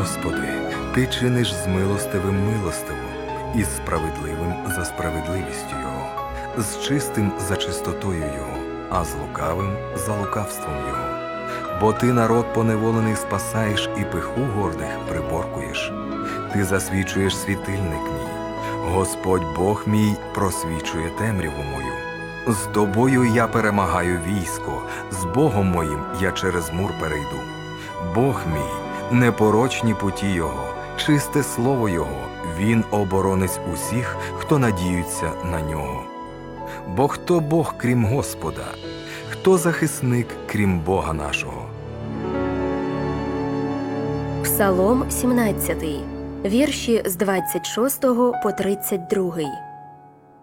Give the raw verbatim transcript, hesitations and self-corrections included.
Господи, Ти чиниш з милостивим милостиво, і з справедливим за справедливістю Його, з чистим за чистотою Його, а з лукавим за лукавством Його. Бо Ти народ поневолений спасаєш і пиху гордих приборкуєш. Ти засвічуєш світильник мій. Господь Бог мій просвічує темряву мою. З тобою я перемагаю військо, з Богом моїм я через мур перейду. Бог мій, непорочні путі Його, чисте слово Його, Він оборонець усіх, хто надіються на Нього. Бо хто Бог, крім Господа? Хто захисник, крім Бога нашого? Псалом сімнадцятий, вірші з двадцять шостого по тридцять другий.